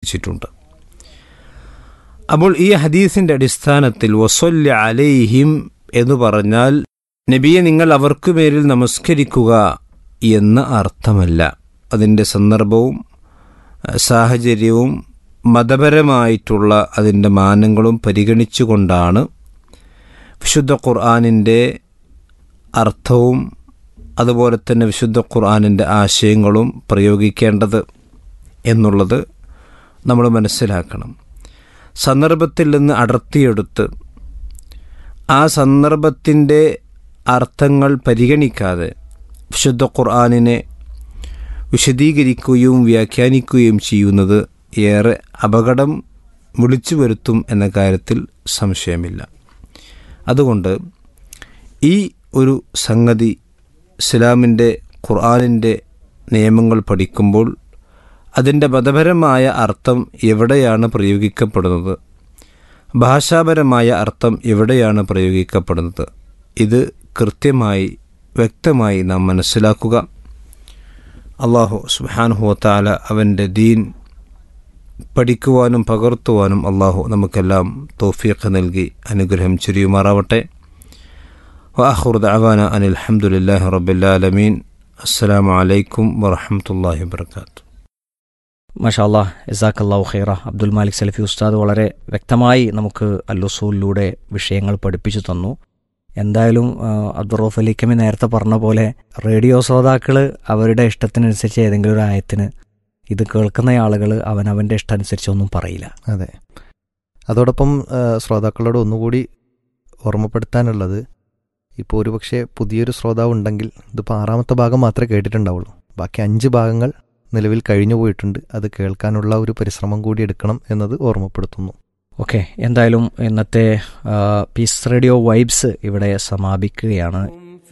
പഠിപ്പിച്ചിട്ടുണ്ട്. അപ്പോൾ ഈ ഹദീസിൻ്റെ അടിസ്ഥാനത്തിൽ വസല്ലി അലൈഹിം എന്ന് പറഞ്ഞാൽ നബിയെ നിങ്ങൾ അവർക്ക് മേലിൽ നമസ്കരിക്കുക എന്ന അർത്ഥമല്ല. അതിൻ്റെ സന്ദർഭവും സാഹചര്യവും മതപരമായിട്ടുള്ള അതിൻ്റെ മാനങ്ങളും പരിഗണിച്ചുകൊണ്ടാണ് വിശുദ്ധ ഖുർആനിൻ്റെ അർത്ഥവും അതുപോലെ തന്നെ വിശുദ്ധ ഖുർആനിൻ്റെ ആശയങ്ങളും പ്രയോഗിക്കേണ്ടത് എന്നുള്ളത് നമ്മൾ മനസ്സിലാക്കണം. സന്ദർഭത്തിൽ നിന്ന് അടർത്തിയെടുത്ത് ആ സന്ദർഭത്തിൻ്റെ അർത്ഥങ്ങൾ പരിഗണിക്കാതെ വിശുദ്ധ ഖുർആനിനെ വിശദീകരിക്കുകയും വ്യാഖ്യാനിക്കുകയും ചെയ്യുന്നത് ഏറെ അപകടം വിളിച്ചു വരുത്തും എന്ന കാര്യത്തിൽ സംശയമില്ല. അതുകൊണ്ട് ഈ ഒരു സംഗതി ഇസ്ലാമിൻ്റെ ഖുർആനിൻ്റെ നിയമങ്ങൾ പഠിക്കുമ്പോൾ അതിൻ്റെ മതപരമായ അർത്ഥം എവിടെയാണ് പ്രയോഗിക്കപ്പെടുന്നത്, ഭാഷാപരമായ അർത്ഥം എവിടെയാണ് പ്രയോഗിക്കപ്പെടുന്നത്, ഇത് കൃത്യമായി വ്യക്തമായി നാം മനസ്സിലാക്കുക. അല്ലാഹു സുബ്ഹാനഹു വ തആല അവൻ്റെ ദീൻ പഠിക്കുവാനും പകർത്തുവാനും അല്ലാഹു നമുക്കെല്ലാം തൗഫീഖ് നൽകി അനുഗ്രഹം ചൊരിയുമാറാവട്ടെ. വആഖിറു ദഅവാന അനിൽ ഹംദുലില്ലാഹി റബ്ബിൽ ആലമീൻ. അസ്സലാമു അലൈക്കും വറഹ്മത്തുള്ളാഹി വബറകാതുഹു. മാഷാ അല്ലാഹ്, ജസാക്കല്ലാഹു ഖൈറ. അബ്ദുൽ മാലിക് സലഫി ഉസ്താദ് വളരെ വ്യക്തമായി നമുക്ക് അൽ-ഉസൂലിലൂടെ വിഷയങ്ങൾ പഠിപ്പിച്ചു തന്നു. എന്തായാലും അബ്ദുറൌഫ് അലിക്കമി നേരത്തെ പറഞ്ഞ പോലെ റേഡിയോ ശ്രോതാക്കൾ അവരുടെ ഇഷ്ടത്തിനനുസരിച്ച് ഏതെങ്കിലും ഒരു ആയത്തിന് ഇത് കേൾക്കുന്ന ആളുകൾ അവനവൻ്റെ ഇഷ്ടമനുസരിച്ചൊന്നും പറയില്ല. അതെ. അതോടൊപ്പം ശ്രോതാക്കളോട് ഒന്നുകൂടി ഓർമ്മപ്പെടുത്താനുള്ളത്, ഇപ്പോൾ ഒരുപക്ഷെ പുതിയൊരു ശ്രോതാവ് ഉണ്ടെങ്കിൽ ഇതിപ്പോൾ 6ാമത്തെ ഭാഗം മാത്രമേ കേട്ടിട്ടുണ്ടാവുള്ളൂ. ബാക്കി 5 ഭാഗങ്ങൾ നിലവിൽ കഴിഞ്ഞു പോയിട്ടുണ്ട്. അത് കേൾക്കാനുള്ള ഒരു പരിശ്രമം കൂടി എടുക്കണം എന്നത് ഓർമ്മപ്പെടുത്തുന്നു. ഓക്കെ, എന്തായാലും ഇന്നത്തെ പീസ് റേഡിയോ വൈബ്സ് ഇവിടെ സമാപിക്കുകയാണ്.